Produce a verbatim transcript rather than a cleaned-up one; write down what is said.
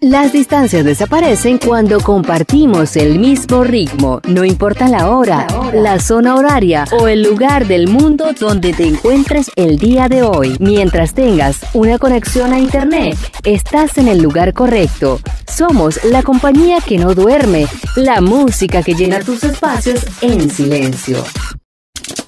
Las distancias desaparecen cuando compartimos el mismo ritmo, no importa la hora, la, hora. la zona horaria o el lugar del mundo donde te encuentres el día de hoy. Mientras tengas una conexión a internet, estás en el lugar correcto. Somos la compañía que no duerme, la música que llena tus espacios en silencio.